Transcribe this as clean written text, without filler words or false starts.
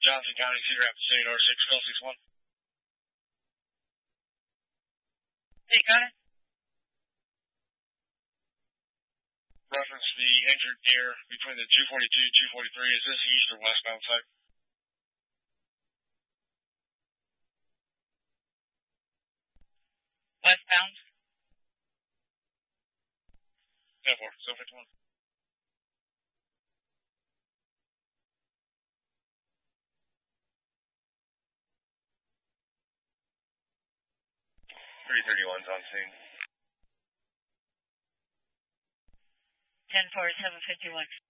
Johnson County, Cedar Rapids State, R6, call 61. Hey, Connor. Reference the injured deer between the 242 and 243. Is this east or westbound side? Westbound. 10-4, so 51. 331's on scene. 10-4, 751.